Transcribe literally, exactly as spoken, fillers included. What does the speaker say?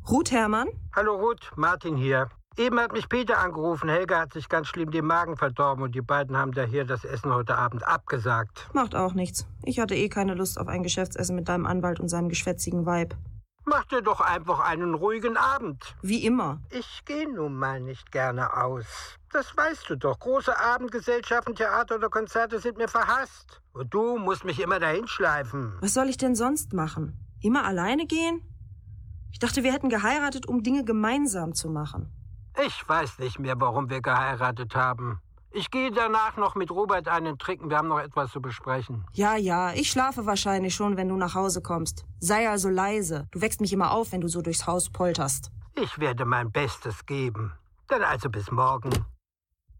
Ruth Herrmann? Hallo Ruth, Martin hier. Eben hat mich Peter angerufen. Helga hat sich ganz schlimm den Magen verdorben und die beiden haben daher das Essen heute Abend abgesagt. Macht auch nichts. Ich hatte eh keine Lust auf ein Geschäftsessen mit deinem Anwalt und seinem geschwätzigen Weib. Mach dir doch einfach einen ruhigen Abend. Wie immer. Ich gehe nun mal nicht gerne aus. Das weißt du doch. Große Abendgesellschaften, Theater oder Konzerte sind mir verhasst. Und du musst mich immer dahin schleifen. Was soll ich denn sonst machen? Immer alleine gehen? Ich dachte, wir hätten geheiratet, um Dinge gemeinsam zu machen. Ich weiß nicht mehr, warum wir geheiratet haben. Ich gehe danach noch mit Robert einen trinken. Wir haben noch etwas zu besprechen. Ja, ja, ich schlafe wahrscheinlich schon, wenn du nach Hause kommst. Sei also leise. Du wächst mich immer auf, wenn du so durchs Haus polterst. Ich werde mein Bestes geben. Dann also bis morgen.